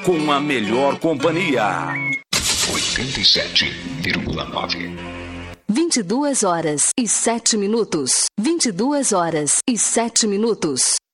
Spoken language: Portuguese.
com a melhor companhia. 87,9. 22 horas e 7 minutos. 22 horas e 7 minutos.